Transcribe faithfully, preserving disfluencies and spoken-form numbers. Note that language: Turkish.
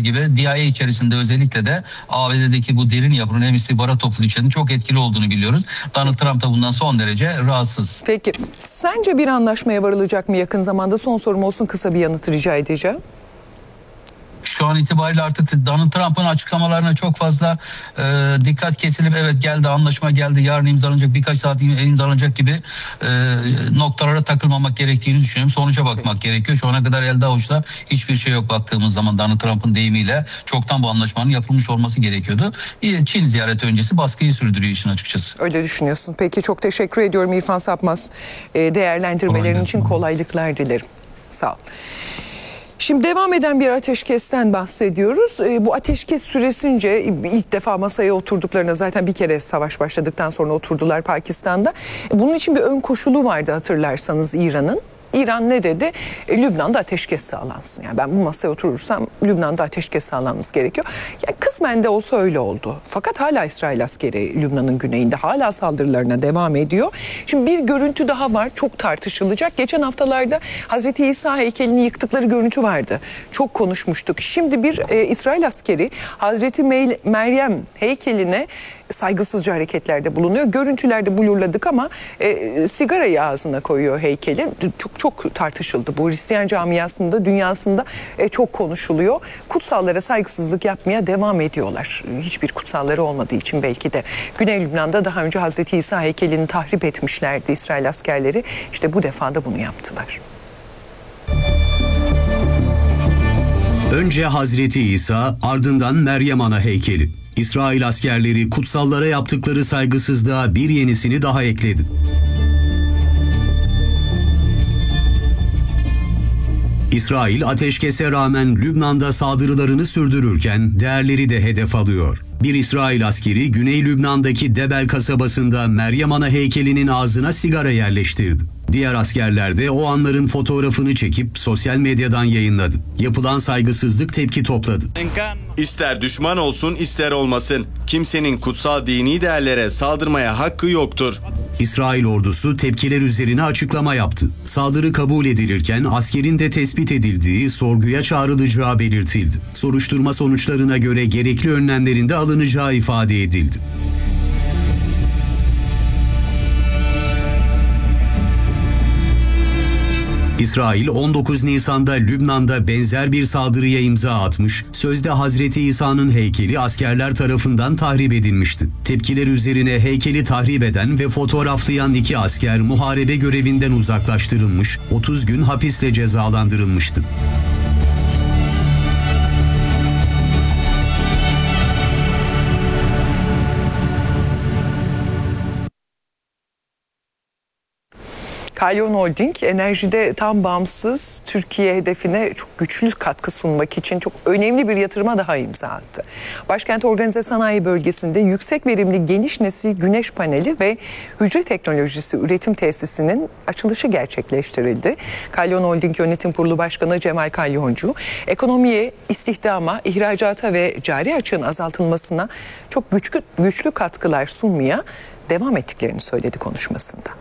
dediğiniz gibi D I A içerisinde özellikle de A B D'deki bu derin yapının hem istihbarat topluluğu içinde çok etkili olduğunu biliyoruz. Donald Trump da bundan son derece rahatsız. Peki sence bir anlaşmaya varılacak mı yakın zamanda? Son sorum olsun, kısa bir yanıt rica edeceğim. Şu an itibariyle artık Donald Trump'ın açıklamalarına çok fazla e, dikkat kesilip evet geldi, anlaşma geldi, yarın imzalanacak, birkaç saat imzalanacak gibi e, noktalara takılmamak gerektiğini düşünüyorum. Sonuca bakmak gerekiyor. Şu ana kadar elde avuçta hiçbir şey yok baktığımız zaman. Donald Trump'ın deyimiyle çoktan bu anlaşmanın yapılmış olması gerekiyordu. Çin ziyareti öncesi baskıyı sürdürüyor işin açıkçası. Öyle düşünüyorsun. Peki çok teşekkür ediyorum İrfan Sapmaz. E, değerlendirmelerin için kolaylıklar dilerim. Sağ ol. Şimdi devam eden bir ateşkesten bahsediyoruz. E, bu ateşkes süresince ilk defa masaya oturduklarına, zaten bir kere savaş başladıktan sonra oturdular Pakistan'da. E, bunun için bir ön koşulu vardı hatırlarsanız İran'ın. İran ne dedi? E, Lübnan'da ateşkes sağlansın. Yani ben bu masaya oturursam Lübnan'da ateşkes sağlanması gerekiyor. Yani kısmen de olsa öyle oldu. Fakat hala İsrail askeri Lübnan'ın güneyinde hala saldırılarına devam ediyor. Şimdi bir görüntü daha var, çok tartışılacak. Geçen haftalarda Hazreti İsa heykelini yıktıkları görüntü vardı. Çok konuşmuştuk. Şimdi bir e, İsrail askeri Hazreti Meryem heykeline saygısızca hareketlerde bulunuyor. Görüntülerde blurladık ama e, sigarayı ağzına koyuyor heykeli. Çok çok tartışıldı. Bu Hristiyan camiasında, dünyasında e, çok konuşuluyor. Kutsallara saygısızlık yapmaya devam ediyorlar. Hiçbir kutsalları olmadığı için belki de. Güney Lübnan'da daha önce Hazreti İsa heykelini tahrip etmişlerdi İsrail askerleri. İşte bu defa da bunu yaptılar. Önce Hazreti İsa, ardından Meryem Ana heykeli. İsrail askerleri kutsallara yaptıkları saygısızlığa bir yenisini daha ekledi. İsrail ateşkese rağmen Lübnan'da saldırılarını sürdürürken değerleri de hedef alıyor. Bir İsrail askeri Güney Lübnan'daki Debel kasabasında Meryem Ana heykelinin ağzına sigara yerleştirdi. Diğer askerler de o anların fotoğrafını çekip sosyal medyadan yayınladı. Yapılan saygısızlık tepki topladı. İster düşman olsun ister olmasın, kimsenin kutsal dini değerlere saldırmaya hakkı yoktur. İsrail ordusu tepkiler üzerine açıklama yaptı. Saldırı kabul edilirken askerin de tespit edildiği, sorguya çağrılacağı belirtildi. Soruşturma sonuçlarına göre gerekli önlemlerin de alınacağı ifade edildi. İsrail on dokuz Nisan'da Lübnan'da benzer bir saldırıya imza atmış, sözde Hazreti İsa'nın heykeli askerler tarafından tahrip edilmişti. Tepkiler üzerine heykeli tahrip eden ve fotoğraflayan iki asker muharebe görevinden uzaklaştırılmış, otuz gün hapisle cezalandırılmıştı. Kalyon Holding enerjide tam bağımsız Türkiye hedefine çok güçlü katkı sunmak için çok önemli bir yatırıma daha imza attı. Başkent Organize Sanayi Bölgesi'nde yüksek verimli geniş nesil güneş paneli ve hücre teknolojisi üretim tesisinin açılışı gerçekleştirildi. Kalyon Holding Yönetim Kurulu Başkanı Cemal Kalyoncu, ekonomiye, istihdama, ihracata ve cari açığın azaltılmasına çok güçlü, güçlü katkılar sunmaya devam ettiklerini söyledi konuşmasında.